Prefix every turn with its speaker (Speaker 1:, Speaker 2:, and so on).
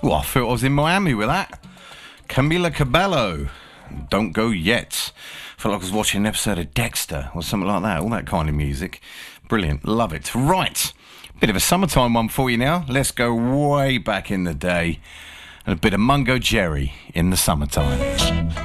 Speaker 1: Well, I thought I was in Miami with that. Camila Cabello, Don't Go Yet. Felt like I was watching an episode of Dexter or something like that. All that kind of music. Brilliant. Love it. Right. Bit of a summertime one for you now. Let's go way back in the day. And a bit of Mungo Jerry in the summertime.